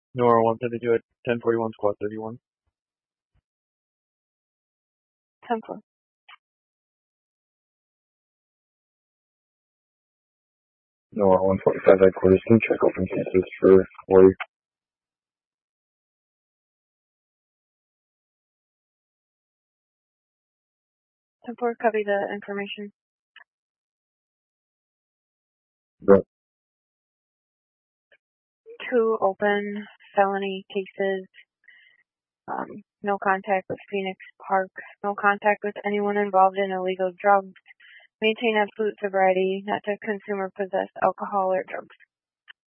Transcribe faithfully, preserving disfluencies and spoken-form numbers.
Nora wanted to do it. ten forty-one squad thirty-one. ten four. Nora one forty-five headquarters, can you check open cases for Lori? ten four, copy the information. Right. Two open felony cases. Um, no contact with Phoenix Park. No contact with anyone involved in illegal drugs. Maintain absolute sobriety, not to consume or possess alcohol or drugs.